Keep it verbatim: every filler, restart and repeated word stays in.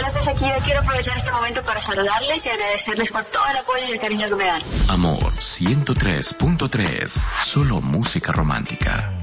Hola, soy Shakira. Quiero aprovechar este momento para saludarles y agradecerles por todo el apoyo y el cariño que me dan. Amor ciento tres punto tres. Solo música romántica.